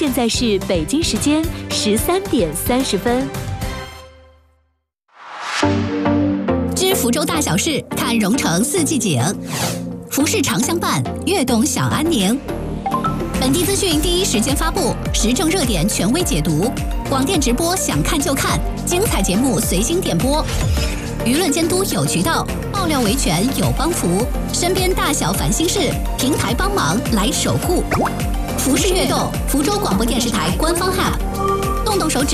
现在是北京时间13:30。 知福州大小事，看蓉城四季景。服饰常相伴，悦动享安宁。本地资讯第一时间发布，时政热点权威解读，广电直播想看就看，精彩节目随心点播。舆论监督有渠道，爆料维权有帮扶，身边大小烦心事，平台帮忙来守护。服饰悦动，福州广播电视台官方 App， 动动手指。